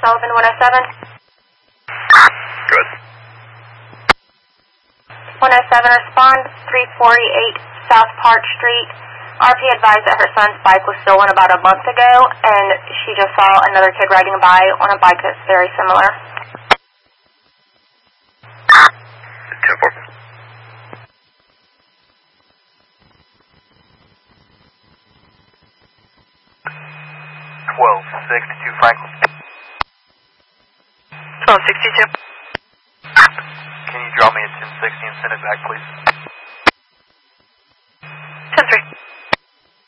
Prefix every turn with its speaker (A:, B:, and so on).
A: Sullivan 107.
B: Good.
A: 107, respond 348 South Park Street. RP advised that her son's bike was stolen about a month ago, and she just saw another kid riding by on a bike that's very similar.
B: 10-4. 1262 Franklin.
C: 1262.
B: Can you draw me a 1060 and send it back, please?